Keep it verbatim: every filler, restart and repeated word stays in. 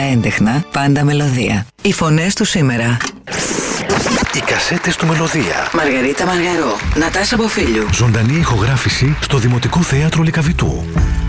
έντεχνα, πάντα μελωδία. Οι φωνές του σήμερα. Οι κασέτες του Μελωδία. Μαργαρίτα Μαργαρό, Νατάσα Μποφίλιου. Ζωντανή ηχογράφηση στο Δημοτικό Θέατρο Λυκαβητού.